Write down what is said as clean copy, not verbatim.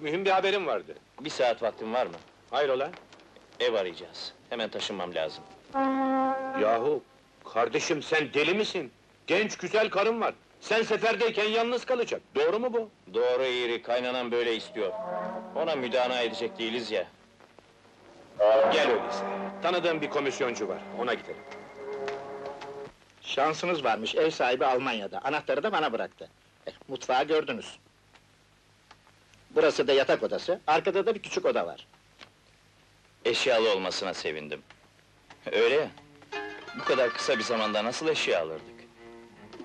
mühim bir haberim vardı. Bir saat vaktin var mı? Hayrola? Ev arayacağız. Hemen taşınmam lazım. Yahu, kardeşim sen deli misin? Genç güzel karın var. Sen seferdeyken yalnız kalacak. Doğru mu bu? Doğru eğri, kaynanan böyle istiyor. Ona müdana edecek değiliz ya. Gel öyleyse. Tanıdığım bir komisyoncu var. Ona gidelim. Şansınız varmış, ev sahibi Almanya'da, anahtarı da bana bıraktı. Mutfağı gördünüz. Burası da yatak odası, arkada da bir küçük oda var. Eşyalı olmasına sevindim. Öyle ya. Bu kadar kısa bir zamanda nasıl eşya alırdı?